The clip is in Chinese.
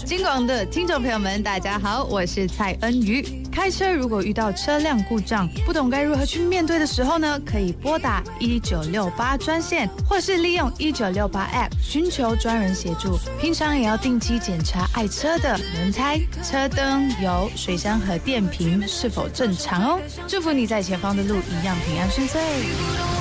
金广的听众朋友们，大家好，我是蔡恩瑜。开车如果遇到车辆故障，不懂该如何去面对的时候呢，可以拨打1968专线，或是利用1968 App 寻求专人协助。平常也要定期检查爱车的轮胎、车灯、油、水箱和电瓶是否正常哦。祝福你在前方的路一样平安顺遂。